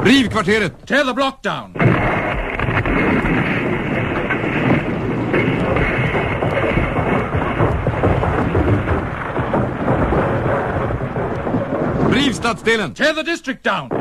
Riv kvarteret! Tear the block down! Riv stadsdelen! Tear the district down!